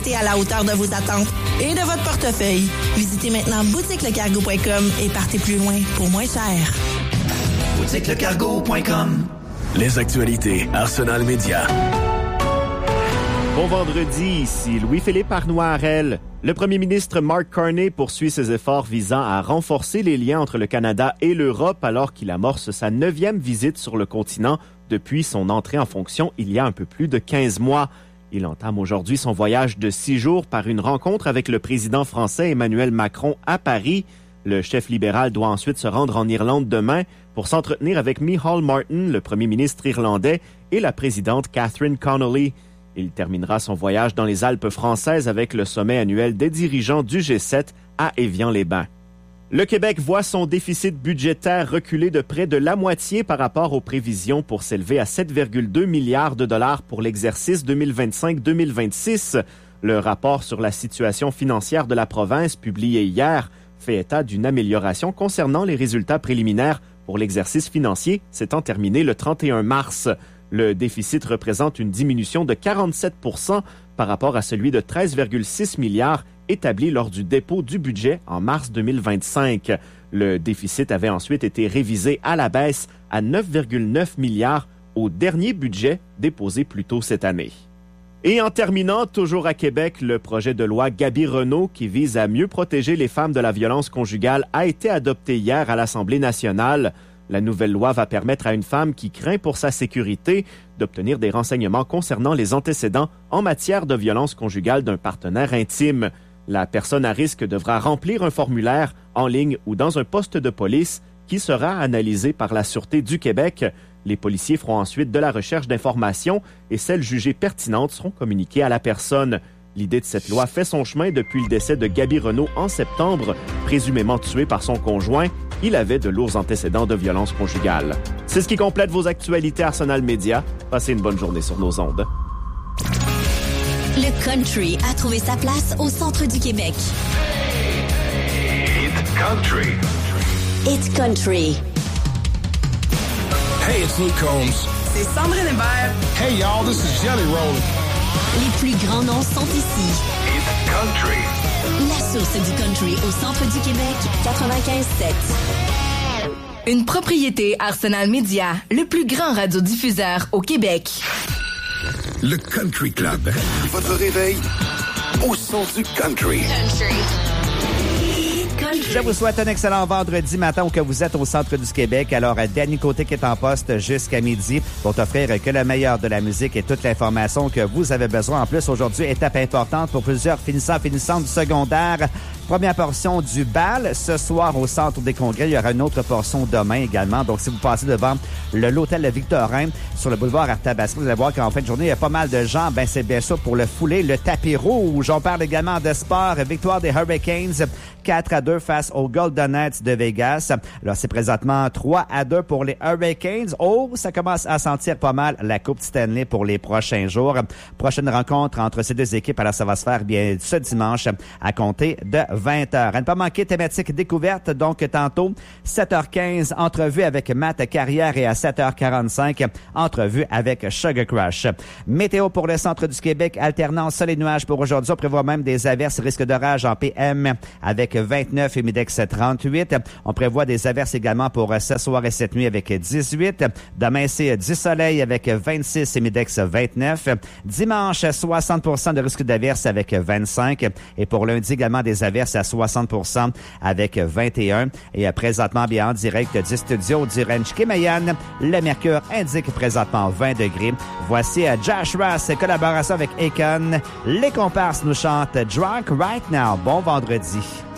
à la hauteur de vos attentes et de votre portefeuille. Visitez maintenant boutiquelecargo.com et partez plus loin pour moins cher. boutiquelecargo.com. Les actualités Arsenal Média. Bon vendredi, ici Louis-Philippe Arnoirel. Le premier ministre Mark Carney poursuit ses efforts visant à renforcer les liens entre le Canada et l'Europe alors qu'il amorce sa 9e visite sur le continent depuis son entrée en fonction il y a un peu plus de 15 mois. Il entame aujourd'hui son voyage de 6 jours par une rencontre avec le président français Emmanuel Macron à Paris. Le chef libéral doit ensuite se rendre en Irlande demain pour s'entretenir avec Micheál Martin, le premier ministre irlandais, et la présidente Catherine Connolly. Il terminera son voyage dans les Alpes françaises avec le sommet annuel des dirigeants du G7 à Évian-les-Bains. Le Québec voit son déficit budgétaire reculer de près de la moitié par rapport aux prévisions pour s'élever à 7,2 milliards de dollars pour l'exercice 2025-2026. Le rapport sur la situation financière de la province, publié hier, fait état d'une amélioration concernant les résultats préliminaires pour l'exercice financier s'étant terminé le 31 mars. Le déficit représente une diminution de 47 % par rapport à celui de 13,6 milliards établi lors du dépôt du budget en mars 2025. Le déficit avait ensuite été révisé à la baisse à 9,9 milliards au dernier budget déposé plus tôt cette année. Et en terminant, toujours à Québec, le projet de loi Gabi-Renault qui vise à mieux protéger les femmes de la violence conjugale a été adopté hier à l'Assemblée nationale. La nouvelle loi va permettre à une femme qui craint pour sa sécurité d'obtenir des renseignements concernant les antécédents en matière de violence conjugale d'un partenaire intime. La personne à risque devra remplir un formulaire en ligne ou dans un poste de police qui sera analysé par la Sûreté du Québec. Les policiers feront ensuite de la recherche d'informations et celles jugées pertinentes seront communiquées à la personne. L'idée de cette loi fait son chemin depuis le décès de Gabi-Renault en septembre, présumément tué par son conjoint. Il avait de lourds antécédents de violence conjugale. C'est ce qui complète vos actualités Arsenal Média. Passez une bonne journée sur nos ondes. Le country a trouvé sa place au centre du Québec. It's country. It's country. Hey, it's Luke Combs. C'est Sandrine Hébert. Hey, y'all, this is Jelly Roll. Les plus grands noms sont ici. It's country. La source du country au centre du Québec, 95.7. Une propriété Arsenal Média, le plus grand radiodiffuseur au Québec. Le Country Club. Votre réveil au son du country. Je vous souhaite un excellent vendredi matin où que vous êtes au centre du Québec. Alors, Danny Côté qui est en poste jusqu'à midi pour t'offrir que le meilleur de la musique et toute l'information que vous avez besoin. En plus, aujourd'hui, étape importante pour plusieurs finissants du secondaire. Première portion du bal ce soir au Centre des Congrès. Il y aura une autre portion demain également. Donc, si vous passez devant l'hôtel Victorin sur le boulevard Arthabasca, vous allez voir qu'en fin de journée, il y a pas mal de gens. Ben, c'est bien sûr pour le fouler, le tapis rouge. On parle également de sport. Victoire des Hurricanes 4-2 face aux Golden Knights de Vegas. Alors, c'est présentement 3-2 pour les Hurricanes. Oh, ça commence à sentir pas mal la Coupe Stanley pour les prochains jours. Prochaine rencontre entre ces deux équipes. Alors, ça va se faire bien ce dimanche à compter de 20h. À ne pas manquer thématique découverte. Donc, tantôt, 7h15, entrevue avec Matt Carrière et à 7h45, entrevue avec Sugar Crush. Météo pour le centre du Québec, alternance sol et nuages pour aujourd'hui. On prévoit même des averses, risque d'orage en PM avec 29 et Midex 38. On prévoit des averses également pour ce soir et cette nuit avec 18. Demain, c'est du soleil avec 26 et Midex 29. Dimanche, 60% de risque d'averses avec 25. Et pour lundi, également des averses à 60% avec 21. Et présentement, bien en direct du studio du Ranch Kimayan, le mercure indique présentement 20 degrés. Voici Josh Ross, collaboration avec Akon. Les comparses nous chantent Drunk Right Now. Bon vendredi.